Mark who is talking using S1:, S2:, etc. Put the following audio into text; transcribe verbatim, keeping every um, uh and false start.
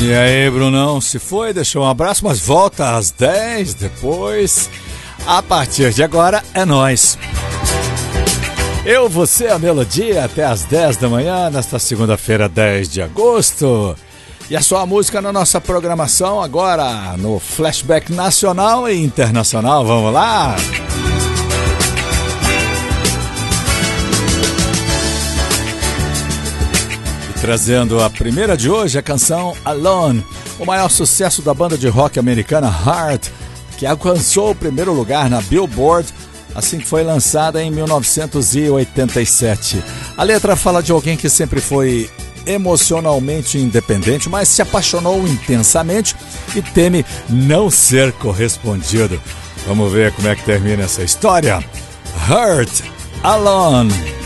S1: E aí, Brunão, se foi, deixou um abraço, mas volta às dez depois. A partir de agora é nóis. Eu, você, a melodia, até às dez da manhã, nesta segunda-feira, dez de agosto. E a sua música na nossa programação agora no Flashback Nacional e Internacional. Vamos lá? E trazendo a primeira de hoje, a canção Alone, o maior sucesso da banda de rock americana Heart, que alcançou o primeiro lugar na Billboard assim que foi lançada em mil novecentos e oitenta e sete. A letra fala de alguém que sempre foi emocionalmente independente, mas se apaixonou intensamente e teme não ser correspondido. Vamos ver como é que termina essa história. Hurt, Alone.